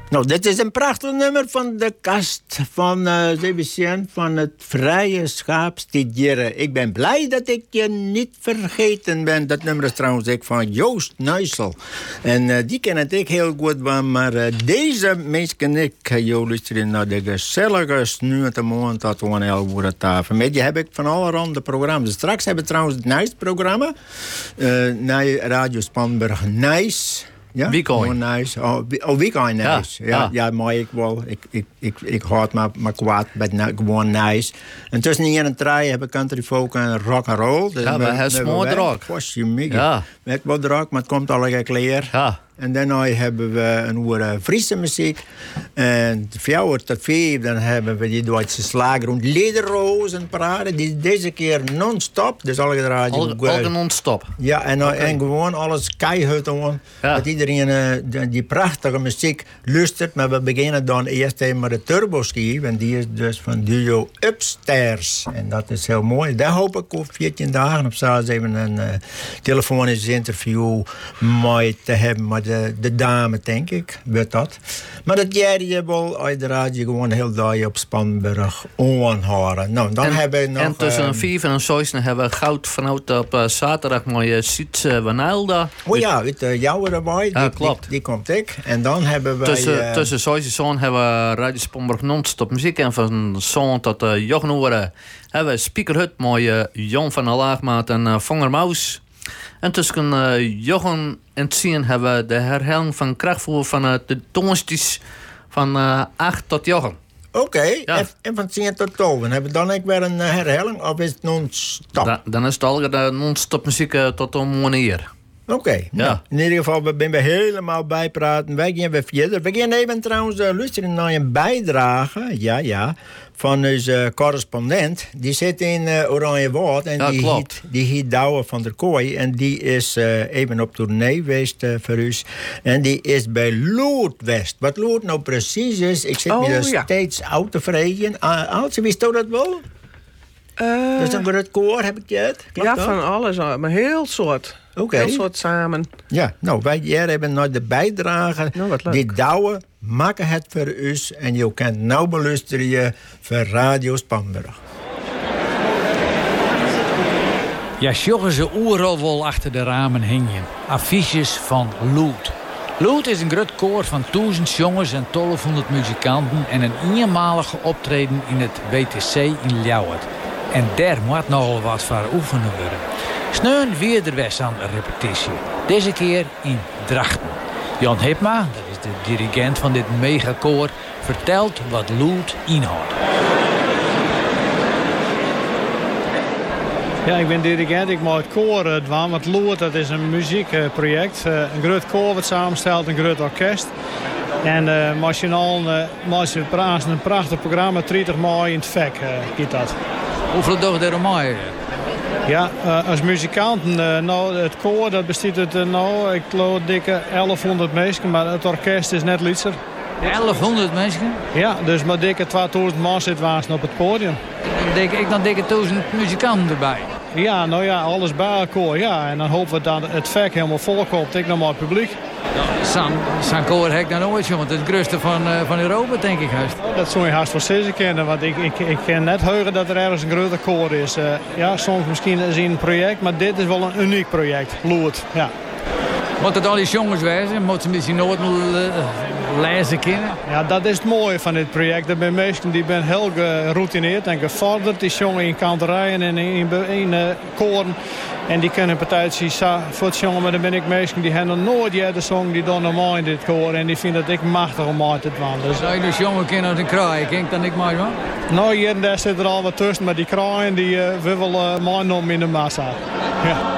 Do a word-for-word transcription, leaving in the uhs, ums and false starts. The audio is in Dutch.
Nou, dit is een prachtig nummer van de kast van uh, Sebastien van het Vrije Schaapstidieren. Ik ben blij dat ik je niet vergeten ben. Dat nummer is trouwens ook van Joost Nuisel. En uh, die ken ik heel goed van. Maar uh, deze mensen, ik ga jou luisteren naar de gezellige snuitermond tot een heel tafel. Met je heb ik van allerhande programma's. Straks hebben we trouwens het Nice-programma. Uh, naar Radio Spanburg Nice. Ja? Weekend. Nice. Oh, oh weekend nice. Ja, ja. ja, ja maar ik wel. Ik, ik, ik, ik houd maar, maar kwaad bij na, gewoon nice. En tussen die en drie heb ik country folk en rock and roll. Dus ja, maar het is mooi rock. Ja. Met wat rock, maar het komt alle keer. Ja. En daarna hebben we een oer Friese muziek. En vier tot vijf dan hebben we die Duitse slager en Lederroos en parade. Die deze keer non-stop. Dus alle radio. Alle non-stop. Ja, en, okay. en gewoon alles keihard om. Ja. Dat iedereen uh, die, die prachtige muziek luistert. Maar we beginnen dan eerst even met de turboski. En die is dus van duo Upstairs. En dat is heel mooi. Daar hoop ik over veertien dagen op zaterdag even een uh, telefonisch interview mee te hebben. Met De, de dame, denk ik, weet dat. Maar dat jij je wel uit de radio gewoon heel dag op Spanburg aanhouden. Nou, dan en, hebben we nog... En tussen um, een vijf en een zes hebben we goud vanuit op uh, zaterdag mooie Sietse Wanelda. Oh ja, weet uh, jou erbij. Ja, die, klopt. Die, die komt ik. En dan hebben we... Tussen, uh, tussen zes en zo'n hebben we Radio Spanburg non-stop muziek. En van zo'n tot uh, jochen uur hebben we Speakerhut, mooie Jon van der Laagmaat en uh, Vonger Maus. En tussen uh, Jochen en tien hebben we de herhaling van krachtvoer van uh, de tongstjes van uh, acht tot Jochen. Oké, okay. ja. en, en van tien tot twaalf. Hebben we dan ook weer een uh, herhaling of is het non-stop? Da, dan is het al uh, non-stop muziek uh, tot om een uur. Oké, okay, ja. Nou, in ieder geval we ben we helemaal bijpraten. Wij gaan weer verder. We gaan even trouwens uh, luisteren naar een bijdrage, ja, ja, van onze uh, correspondent. Die zit in uh, Oranjewoud en ja, die heet, die heet Douwe van der Kooi. En die is uh, even op tournee geweest uh, voor u. En die is bij Loodwest. Wat Lood nou precies is, ik zit oh, me dus ja. steeds uit te vregen. Uh, Aaltje, wist je dat wel? Uh, dat is een groot koor, heb ik het? Ja, dat? Van alles, maar heel soort. Okay. Heel soort samen. Ja, nou, wij hier hebben nou de bijdrage. Nou, wat leuk. Die Douwe maken het voor u. En je kunt nou beluisteren voor Radio Spanburg. Ja, sjoggen ze overal wel achter de ramen hingen. Affiches van Lood. Lood is een groot koor van duizend jongens en twaalfhonderd muzikanten en een eenmalige optreden in het W T C in Ljouwert. En daar moet nogal wat voor oefenen worden. Sneun weer er was aan de repetitie. Deze keer in Drachten. Jan Hipma, dat is de dirigent van dit megakoor, vertelt wat Lood inhoudt. Ja, ik ben dirigent. Ik maak het koor uh, dwaan. Want Lood, dat is een muziekproject. Uh, een groot koor wat samenstelt, een groot orkest. En uh, machinaal uh, maakt ze praten een prachtig programma, dertig mei in het vak uh, giet dat. Hoeveel dagen er mei? Ja, uh, als muzikanten, uh, nou, het koor dat bestaat uit, uh, nou, ik geloof dikke elfhonderd mensen, maar het orkest is net lietser. elfhonderd mensen? Ja, dus maar dikke tweeduizend man zit wazen op het podium. Denk ik dan dikke duizend muzikanten erbij? Ja, nou ja, alles bij elkaar, ja. En dan hopen we dat het vak helemaal vol komt, ik nog maar het publiek. Ja, Zo'n koor heb ik dan nooit, jongen. Het is het grootste van, uh, van Europa, denk ik. Haast. Dat zou je haast wel steeds kennen, want ik, ik, ik ken net heugen dat er ergens een groter koor is. Uh, ja, soms misschien is een project, maar dit is wel een uniek project. Lood, ja. Moet het al die jongens wijzen? Moet ze misschien nooit uh, lezen kennen? Ja, dat is het mooie van dit project. Er zijn mensen die zijn heel geroutineerd en gevorderd. Die jongen in kanterijen en in, in, in uh, koren. En die kunnen partijtjes voor het jongen, maar dan ben ik mensen die hebben nog nooit de song die dan normaal in dit koor. En die vinden dat ik machtig om uit te doen. Dus, zou je dus jongen kennen uit een kraai? Ik denk dat ik maar hoor. Nou, hier en daar zit er al wat tussen, maar die kraaien die uh, we wel uh, mijn om in de massa. Ja.